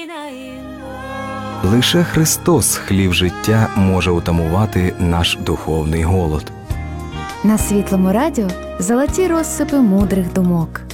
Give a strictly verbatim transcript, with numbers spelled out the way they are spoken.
Лише Христос, хлів життя, може утамувати наш духовний голод. На Світлому радіо золоті розсипи мудрих думок.